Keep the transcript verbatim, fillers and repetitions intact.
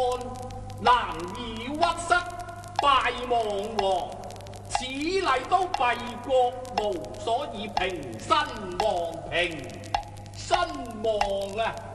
難以屈膝，拜望王。此禮都敝國，無所以平身王，平身王啊！